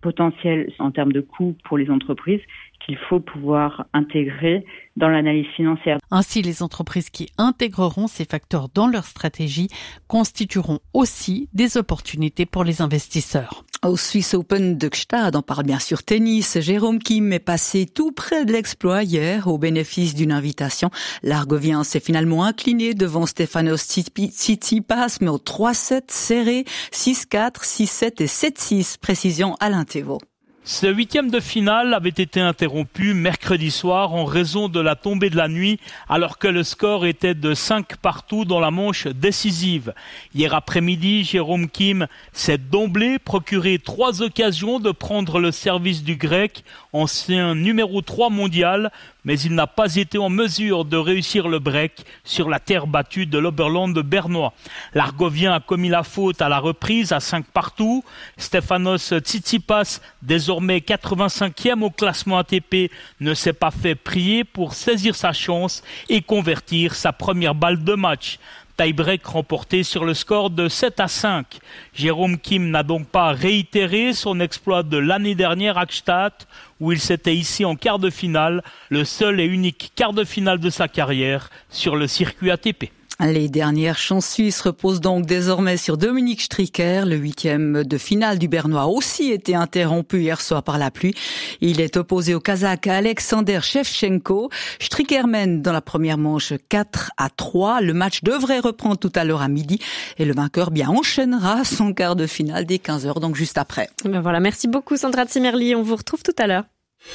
potentiels en termes de coûts pour les entreprises qu'il faut pouvoir intégrer dans l'analyse financière. Ainsi, les entreprises qui intégreront ces facteurs dans leur stratégie constitueront aussi des opportunités pour les investisseurs. Au Swiss Open de Gstaad, on parle bien sûr tennis. Jérôme Kim est passé tout près de l'exploit hier au bénéfice d'une invitation. L'Argovien s'est finalement incliné devant Stefanos Tsitsipas, mais au 3-7 serré, 6-4, 6-7 et 7-6. Précision Alain Thévault. Ce huitième de finale avait été interrompu mercredi soir en raison de la tombée de la nuit, alors que le score était de 5 partout dans la manche décisive. Hier après-midi, Jérôme Kim s'est d'emblée procuré 3 occasions de prendre le service du Grec, ancien numéro 3 mondial, mais il n'a pas été en mesure de réussir le break sur la terre battue de l'Oberland bernois. L'Argovien a commis la faute à la reprise à 5 partout. Stefanos Tsitsipas, désormais 85e au classement ATP, ne s'est pas fait prier pour saisir sa chance et convertir sa première balle de match. Tie-break remporté sur le score de 7-5. Jérôme Kim n'a donc pas réitéré son exploit de l'année dernière à Gstaad, où il s'était hissé en quart de finale, le seul et unique quart de finale de sa carrière sur le circuit ATP. Les dernières chances suisses reposent donc désormais sur Dominique Stricker. Le 8e de finale du Bernois a aussi été interrompu hier soir par la pluie. Il est opposé au Kazakh Alexander Shevchenko. Stricker mène dans la première manche 4-3. Le match devrait reprendre tout à l'heure à midi et le vainqueur enchaînera son quart de finale dès 15h, donc juste après. Ben voilà, merci beaucoup Sandra Zimmerli. On vous retrouve tout à l'heure.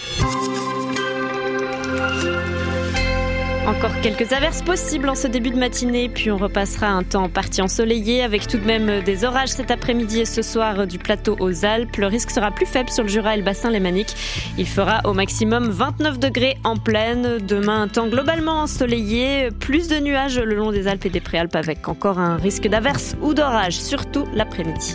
Encore quelques averses possibles en ce début de matinée, puis on repassera un temps parti ensoleillé avec tout de même des orages cet après-midi et ce soir du plateau aux Alpes. Le risque sera plus faible sur le Jura et le bassin lémanique. Il fera au maximum 29 degrés en plaine. Demain, un temps globalement ensoleillé, plus de nuages le long des Alpes et des Préalpes avec encore un risque d'averses ou d'orage, surtout l'après-midi.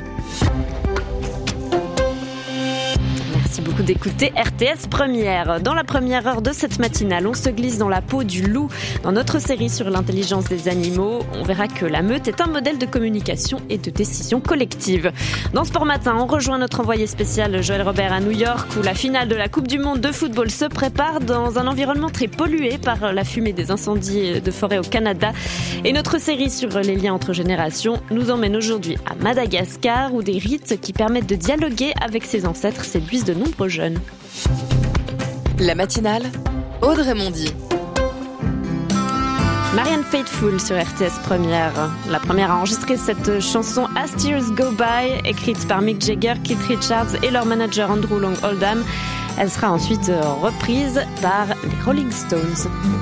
Merci beaucoup d'écouter RTS Première. Dans la première heure de cette matinale, on se glisse dans la peau du loup. Dans notre série sur l'intelligence des animaux, on verra que la meute est un modèle de communication et de décision collective. Dans Sport Matin, on rejoint notre envoyé spécial Joël Robert à New York, où la finale de la Coupe du Monde de football se prépare dans un environnement très pollué par la fumée des incendies de forêt au Canada. Et notre série sur les liens entre générations nous emmène aujourd'hui à Madagascar, où des rites qui permettent de dialoguer avec ses ancêtres séduisent de nombreux jeunes. La matinale, Audrey Mondy. Marianne Faithfull sur RTS Première. La première a enregistré cette chanson As Tears Go By, écrite par Mick Jagger, Keith Richards et leur manager Andrew Long Oldham. Elle sera ensuite reprise par les Rolling Stones.